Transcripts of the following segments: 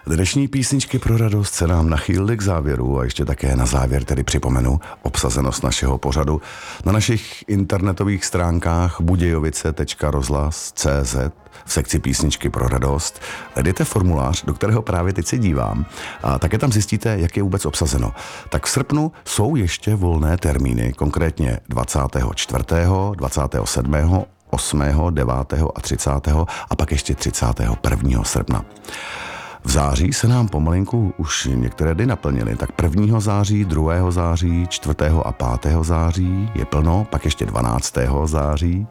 Dnešní písničky pro radost se nám nachýlily k závěru a ještě také na závěr tedy připomenu obsazenost našeho pořadu na našich internetových stránkách budějovice.rozhlas.cz v sekci písničky pro radost. Dejte formulář, do kterého právě teď se dívám a také tam zjistíte, jak je vůbec obsazeno. Tak v srpnu jsou ještě volné termíny, konkrétně 24., 27., 8., 9. a 30. a pak ještě 31. srpna. V září se nám pomalinku už některé dny naplnily, tak 1. září, 2. září, 4. a 5. září je plno, pak ještě 12. září,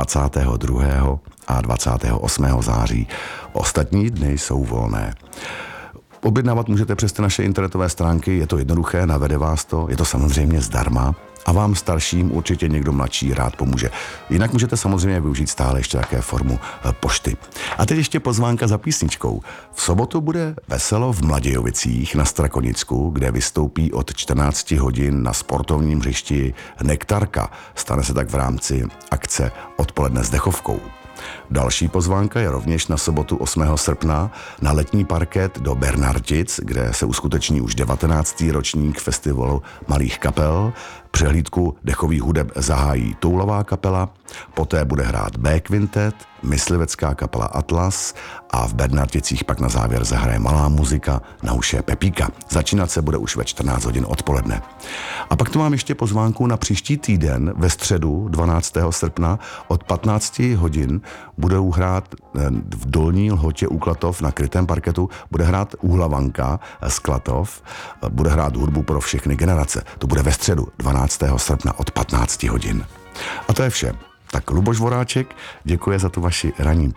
22. a 28. září. Ostatní dny jsou volné. Objednávat můžete přes ty naše internetové stránky, je to jednoduché, navede vás to, je to samozřejmě zdarma a vám starším určitě někdo mladší rád pomůže. Jinak můžete samozřejmě využít stále ještě také formu pošty. A teď ještě pozvánka za písničkou. V sobotu bude veselo v Mladějovicích na Strakonicku, kde vystoupí od 14 hodin na sportovním hřišti Nektarka. Stane se tak v rámci akce Odpoledne s dechovkou. Další pozvánka je rovněž na sobotu 8. srpna na letní parket do Bernartic, kde se uskuteční už 19. ročník festivalu malých kapel. Přehlídku dechových hudeb zahájí Toulová kapela, poté bude hrát B Quintet, myslivecká kapela Atlas a v Bernarticích pak na závěr zahraje malá muzika na uše Pepíka. Začínat se bude už ve 14 hodin odpoledne. A pak tu mám ještě pozvánku na příští týden ve středu 12. srpna od 15 hodin budou hrát v Dolní Lhotě u Klatov na krytém parketu, bude hrát Úhlavanka z Klatov, bude hrát hudbu pro všechny generace. To bude ve středu 12. srpna od 15 hodin. A to je vše. Tak Luboš Voráček děkuje za tu vaši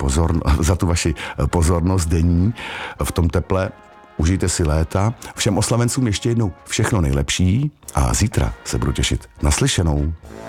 pozornost denní v tom teple. Užijte si léta. Všem oslavencům ještě jednou všechno nejlepší a zítra se budu těšit. Naslyšenou.